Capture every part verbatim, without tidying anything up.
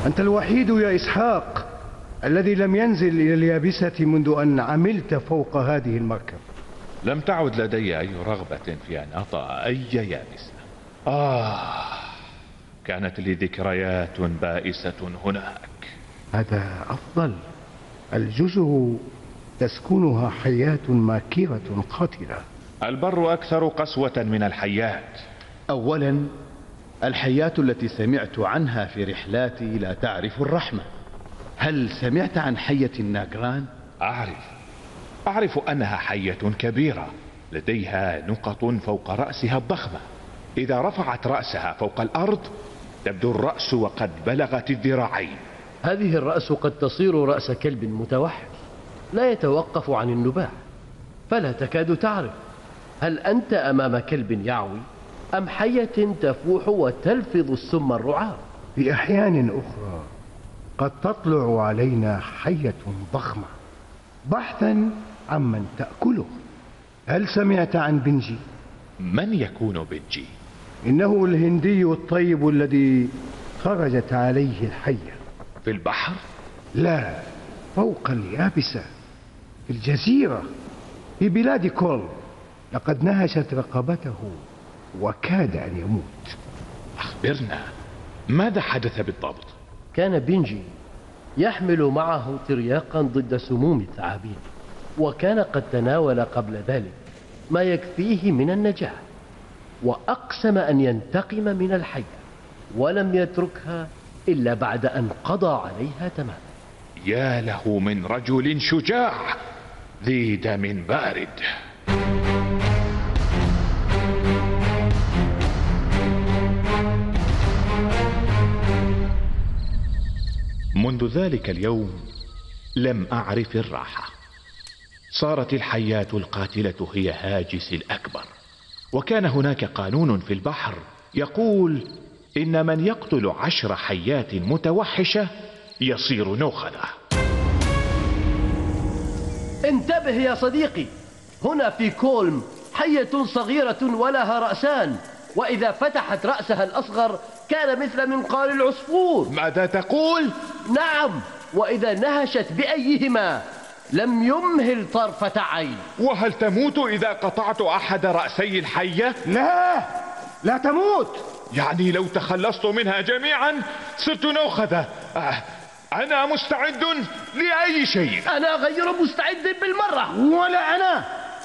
أنت الوحيد يا إسحاق الذي لم ينزل إلى اليابسة منذ أن عملت فوق هذه المركب. لم تعد لدي أي رغبة في أن أطأ أي يابسة. آه كانت لي ذكريات بائسة هناك. هذا أفضل. الجزر تسكنها حياة ماكرة قاتلة. البر أكثر قسوة من الحيات. أولا، الحياة التي سمعت عنها في رحلاتي لا تعرف الرحمة. هل سمعت عن حية الناجران؟ أعرف أعرف أنها حية كبيرة لديها نقط فوق رأسها الضخمة. إذا رفعت رأسها فوق الأرض تبدو الرأس وقد بلغت الذراعين. هذه الرأس قد تصير رأس كلب متوحش لا يتوقف عن النباح، فلا تكاد تعرف هل أنت أمام كلب يعوي أم حية تفوح وتلفظ السم الرعاة. في أحيان أخرى قد تطلع علينا حية ضخمة بحثا عمن تأكله. هل سمعت عن بنجي؟ من يكون بنجي؟ إنه الهندي الطيب الذي خرجت عليه الحية. في البحر؟ لا، فوق اليابسة في الجزيرة في بلاد كول. لقد نهشت رقبته وكاد أن يموت. أخبرنا ماذا حدث بالضبط؟ كان بنجي يحمل معه ترياقا ضد سموم الثعابين، وكان قد تناول قبل ذلك ما يكفيه من النجاة، وأقسم أن ينتقم من الحية ولم يتركها إلا بعد أن قضى عليها تماما. يا له من رجل شجاع ذي دم بارد. منذ ذلك اليوم لم أعرف الراحة. صارت الحيات القاتلة هي هاجسي الأكبر، وكان هناك قانون في البحر يقول إن من يقتل عشر حيات متوحشة يصير نوخذة. انتبه يا صديقي، هنا في كولم حية صغيرة ولها رأسان، وإذا فتحت رأسها الأصغر كان مثل منقار العصفور. ماذا تقول؟ نعم، وإذا نهشت بأيهما لم يمهل طرفة عين. وهل تموت إذا قطعت أحد رأسي الحية؟ لا، لا تموت. يعني لو تخلصت منها جميعا صرت نوخذة. آه. أنا مستعد لأي شيء. أنا غير مستعد بالمرة. ولا أنا.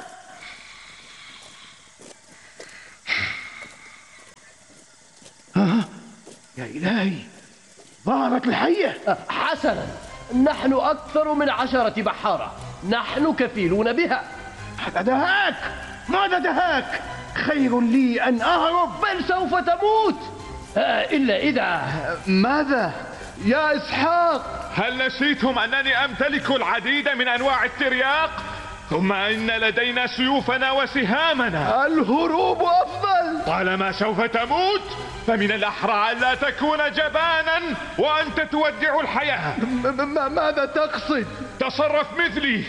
آه. يا إلهي، ظهرت الحية. حسنا، نحن أكثر من عشرة بحارة، نحن كفيلون بها. هذا دهاك. ماذا دهاك؟ خير لي أن أهرب. بل سوف تموت. آه إلا إذا. ماذا يا إسحاق؟ هل نسيتم أنني أمتلك العديد من أنواع الترياق؟ ثم إن لدينا سيوفنا وسهامنا. الهروب أفضل. طالما سوف تموت فمن الأحرى ألا تكون جبانا وأنت تودع الحياة. ماذا تقصد؟ تصرف مثلي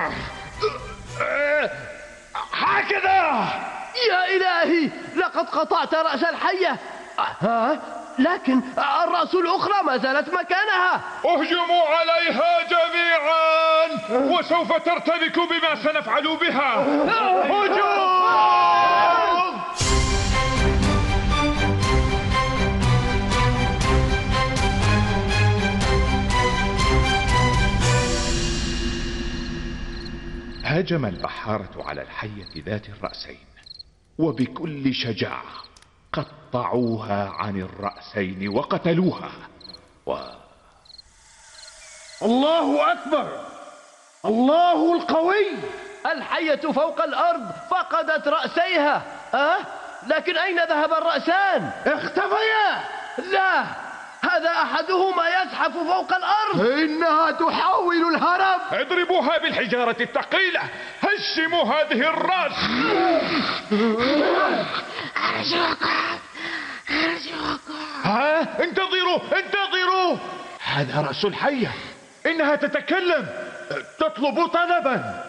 هكذا. يا إلهي، لقد قطعت رأس الحية. ها؟ لكن الرأس الأخرى ما زالت مكانها. اهجموا عليها جميعا وسوف ترتبك بما سنفعل بها. هجوم! هجم البحارة على الحية ذات الرأسين وبكل شجاعة قطعوها عن الرأسين وقتلوها. و... الله أكبر، الله القوي. الحية فوق الأرض فقدت رأسيها. أه؟ لكن أين ذهب الرأسان؟ اختفيا. لا، هذا أحدهما يزحف فوق الأرض. إنها تحاول الهرب. اضربوها بالحجارة الثقيلة، هشموا هذه الرأس. أرجوكم أرجوكم. ها، انتظروا انتظروا، هذا رأس الحية، إنها تتكلم، تطلب طلبا.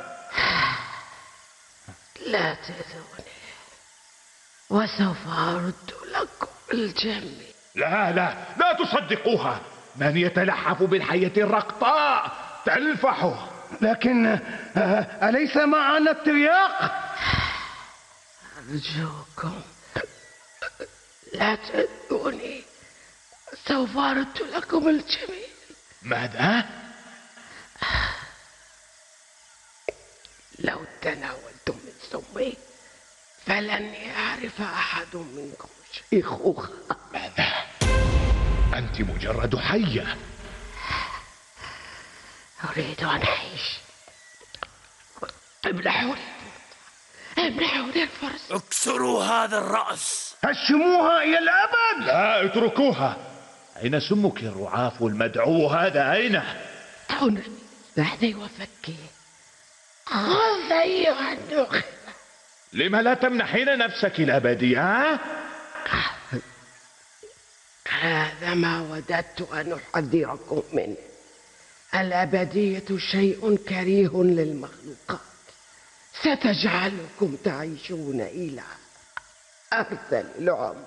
لا تأذوني وسوف أرد لكم الجميع. لا لا لا تصدقوها، من يتلحف بالحية الرقطاء تلفحه. لكن أليس معنا الترياق؟ أرجوكم لا تأذوني، سوف أرد لكم الجميل. ماذا؟ لو تناولتم من سمي فلن يعرف أحد منكم شيخوخة. ماذا؟ أنت مجرد حية. أريد أن أعيش. امنحوا لي امنحوا لي الفرس. اكسروا هذا الرأس. هشموها إلى الأبد. لا اتركوها. أين سمك الرعاف المدعو هذا؟ أين؟ هنا بعدي وفكي. خذ أيها النخلة. لم لا تمنحين نفسك الأبدية؟ ها؟ هذا ما وددت أن أحذركم منه. الأبدية شيء كريه للمخلوقات، ستجعلكم تعيشون إلى أرذل العمر.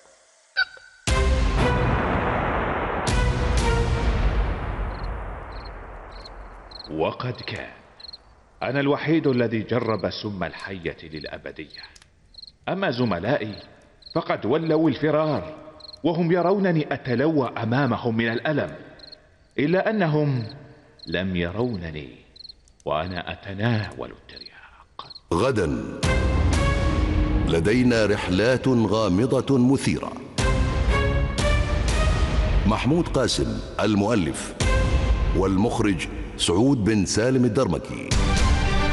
وقد كان. أنا الوحيد الذي جرب سم الحية للأبدية. أما زملائي فقد ولوا الفرار، وهم يرونني أتلوى أمامهم من الألم، إلا أنهم لم يرونني وأنا أتناول الترياق. غدا لدينا رحلات غامضة مثيرة. محمود قاسم المؤلف، والمخرج سعود بن سالم الدرمكي.